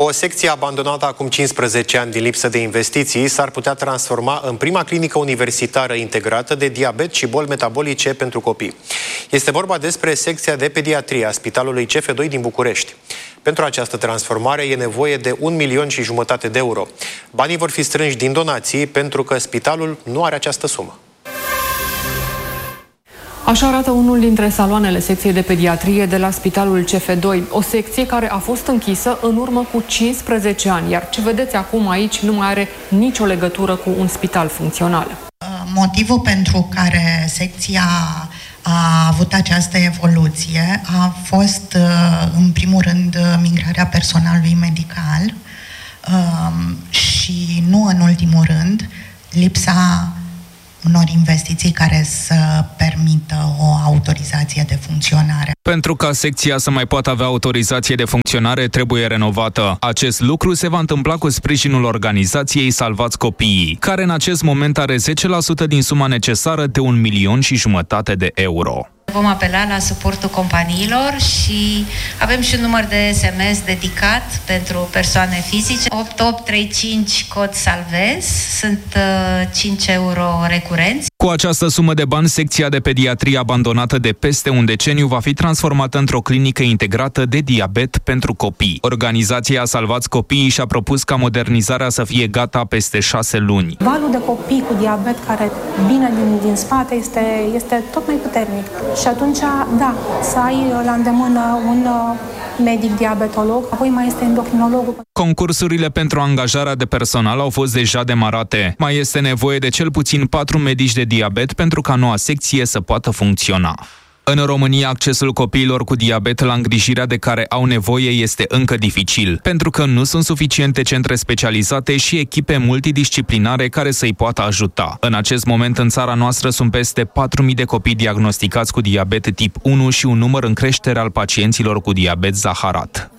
O secție abandonată acum 15 ani din lipsă de investiții s-ar putea transforma în prima clinică universitară integrată de diabet și boli metabolice pentru copii. Este vorba despre secția de pediatrie a Spitalului CF2 din București. Pentru această transformare e nevoie de 1,5 milion de euro. Banii vor fi strânși din donații pentru că spitalul nu are această sumă. Așa arată unul dintre saloanele secției de pediatrie de la Spitalul CF2, o secție care a fost închisă în urmă cu 15 ani, iar ce vedeți acum aici nu mai are nicio legătură cu un spital funcțional. Motivul pentru care secția a avut această evoluție a fost, în primul rând, migrarea personalului medical și, nu în ultimul rând, lipsa unor investiții care să permită o autorizație de funcționare. Pentru ca secția să mai poată avea autorizație de funcționare, trebuie renovată. Acest lucru se va întâmpla cu sprijinul organizației Salvați Copiii, care în acest moment are 10% din suma necesară de 1,5 milion de euro. Vom apela la suportul companiilor și avem și un număr de SMS dedicat pentru persoane fizice. 8835 cod Salvez, sunt 5 euro recurenți. Cu această sumă de bani, secția de pediatrie abandonată de peste un deceniu va fi transformată într-o clinică integrată de diabet pentru copii. Organizația Salvați Copiii și-a propus ca modernizarea să fie gata peste 6 luni. Valul de copii cu diabet care vine din spate este tot mai puternic. Și atunci, da, să ai la îndemână un medic diabetolog, apoi mai este endocrinologul. Concursurile pentru angajarea de personal au fost deja demarate. Mai este nevoie de cel puțin 4 medici de diabet pentru ca noua secție să poată funcționa. În România, accesul copiilor cu diabet la îngrijirea de care au nevoie este încă dificil, pentru că nu sunt suficiente centre specializate și echipe multidisciplinare care să-i poată ajuta. În acest moment, în țara noastră, sunt peste 4.000 de copii diagnosticați cu diabet tip 1 și un număr în creștere al pacienților cu diabet zaharat.